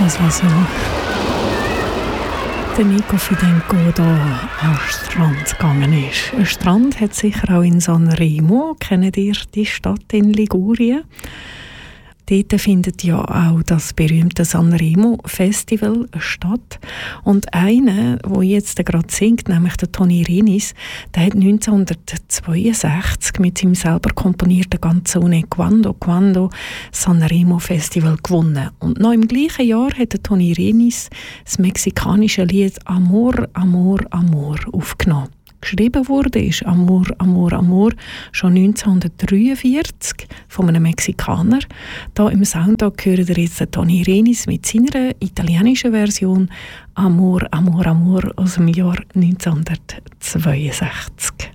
das, was der Nico Fidenco hier am Strand gegangen ist. Ein Strand hat sicher auch in Sanremo. Kennt ihr die Stadt in Ligurien? Dort findet ja auch das berühmte Sanremo Festival statt. Und einer, der jetzt gerade singt, nämlich der Toni Renis, der hat 1962 mit seinem selber komponierten Canzone Quando Sanremo Festival gewonnen. Und noch im gleichen Jahr hat der Toni Renis das mexikanische Lied Amor, Amor, Amor aufgenommen. Geschrieben wurde ist Amor, Amor, Amor schon 1943 von einem Mexikaner. Da im Soundtrack hören wir jetzt Toni Renis mit seiner italienischen Version Amor, Amor, Amor aus dem Jahr 1962.